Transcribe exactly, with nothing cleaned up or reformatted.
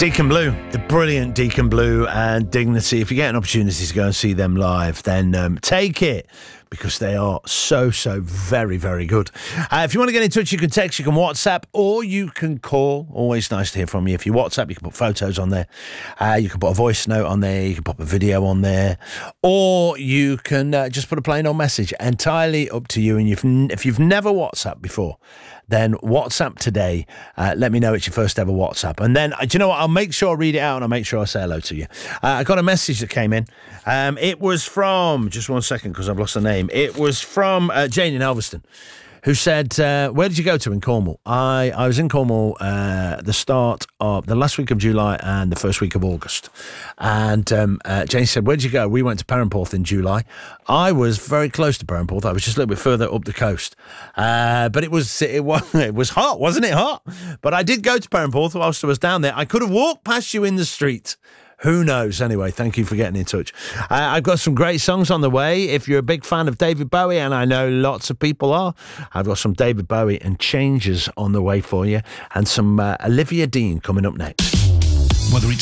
Deacon Blue, the brilliant Deacon Blue and Dignity. If you get an opportunity to go and see them live, then um, take it, because they are so, so very, very good. Uh, if you want to get in touch, you can text, you can WhatsApp, or you can call. Always nice to hear from you. If you WhatsApp, you can put photos on there. Uh, you can put a voice note on there. You can pop a video on there. Or you can uh, just put a plain old message. Entirely up to you. And you've n- if you've never WhatsApp before, then WhatsApp today. Uh, let me know it's your first ever WhatsApp. And then, uh, do you know what? I'll make sure I read it out and I'll make sure I say hello to you. Uh, I got a message that came in. Um, it was from, just one second because I've lost the name. It was from uh, Jane in Elveston, who said, uh, where did you go to in Cornwall? I, I was in Cornwall uh, the start of the last week of July and the first week of August. And um, uh, Jane said, where did you go? We went to Perranporth in July. I was very close to Perranporth. I was just a little bit further up the coast. Uh, but it was, it was it was hot, wasn't it hot? But I did go to Perranporth whilst I was down there. I could have walked past you in the street. Who knows? Anyway, thank you for getting in touch. Uh, I've got some great songs on the way. If you're a big fan of David Bowie, and I know lots of people are, I've got some David Bowie and Changes on the way for you, and some uh, Olivia Dean coming up next. Whether it's